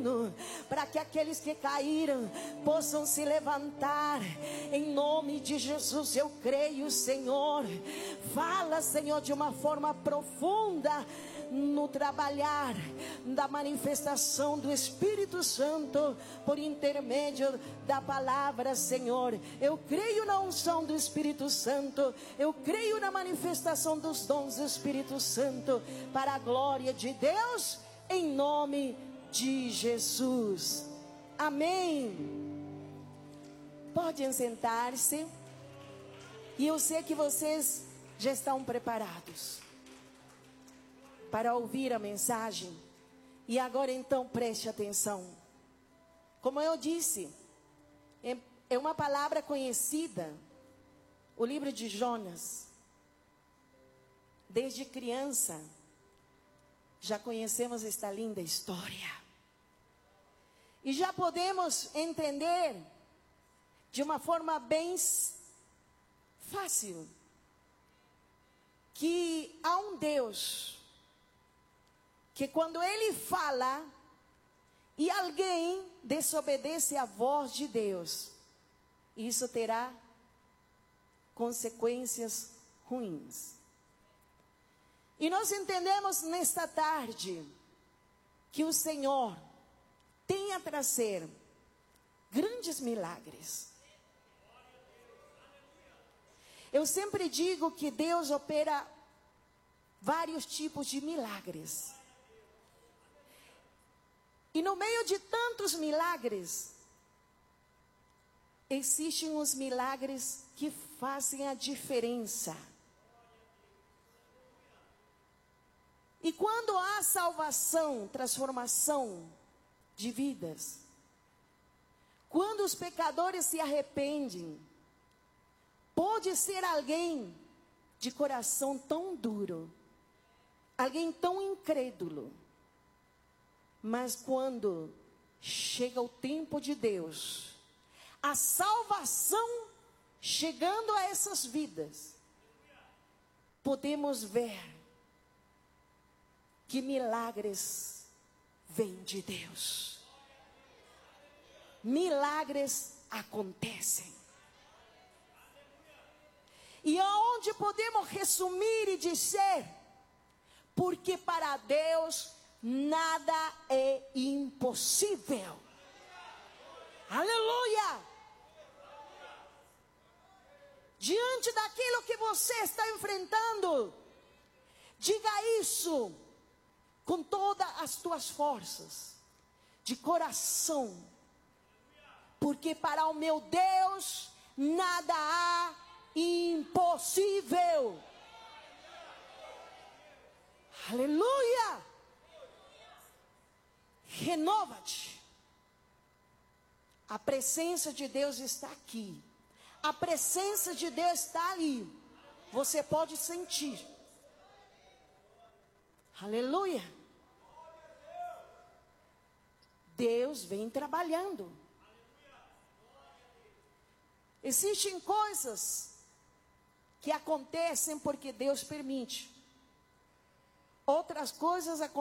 para que aqueles que caíram possam se levantar. Em nome de Jesus eu creio, Senhor. Fala, Senhor, de uma forma profunda no trabalhar da manifestação do Espírito Santo por intermédio da palavra, Senhor. Eu creio na unção do Espírito Santo, eu creio na manifestação dos dons do Espírito Santo para a glória de Deus, em nome de Jesus. Amém. Podem sentar-se. E eu sei que vocês já estão preparados para ouvir a mensagem. E agora então preste atenção. Como eu disse, é uma palavra conhecida. O livro de Jonas. Desde criança já conhecemos esta linda história. E já podemos entender de uma forma bem fácil que há um Deus que quando Ele fala e alguém desobedece à voz de Deus, isso terá consequências ruins. E nós entendemos nesta tarde que o Senhor tem a trazer grandes milagres. Eu sempre digo que Deus opera vários tipos de milagres. E no meio de tantos milagres, existem os milagres que fazem a diferença. E quando há salvação, transformação de vidas, quando os pecadores se arrependem, pode ser alguém de coração tão duro, alguém tão incrédulo, mas quando chega o tempo de Deus, a salvação chegando a essas vidas, podemos ver que milagres vêm de Deus. Milagres acontecem. E aonde podemos resumir e dizer, porque para Deus nada é impossível. Aleluia! Diante daquilo que você está enfrentando, diga isso com todas as tuas forças, de coração, porque para o meu Deus nada há impossível. Aleluia! Renova-te. A presença de Deus está aqui. A presença de Deus está ali. Você pode sentir. Aleluia. Deus vem trabalhando. Existem coisas que acontecem porque Deus permite. Outras coisas acontecem